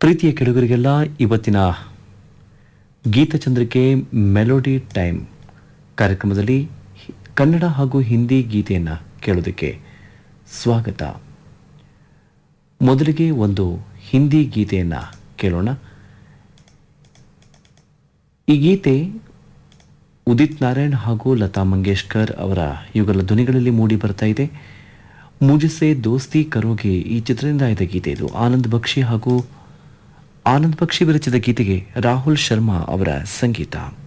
ಪ್ರೀತಿಯ ಕೆಡುಗರಿಗೆಲ್ಲ ಇವತ್ತಿನ ಗೀತಚಂದ್ರಿಕೆ melody time ಕಾರ್ಯಕ್ರಮದಲ್ಲಿ ಕನ್ನಡ ಹಾಗೂ ಹಿಂದಿ ಗೀತೆಯನ್ನು ಕೇಳೋದಕ್ಕೆ ಸ್ವಾಗತ. ಮೊದಲಿಗೆ ಒಂದು ಹಿಂದಿ ಗೀತೆಯನ್ನು ಕೇಳೋಣ. ಈ ಗೀತೆ ಉದಿತ್ ನಾರಾಯಣ್ ಹಾಗೂ ಲತಾ ಮಂಗೇಶ್ಕರ್ ಅವರ ಯುಗಲ ಧ್ವನಿಗಳಲ್ಲಿ ಮೂಡಿ ಬರ್ತಾ ಇದೆ. ಮುಜಸೆ ದೋಸ್ತಿ ಕರೋಗೆ ಈ ಚಿತ್ರದಿಂದ ಆಯ್ದ ಗೀತೆ ಇದು. ಆನಂದ್ ಬಕ್ಷಿ ವಿರಚಿತ ಗೀತೆಗೆ ರಾಹುಲ್ ಶರ್ಮಾ ಅವರ ಸಂಗೀತ.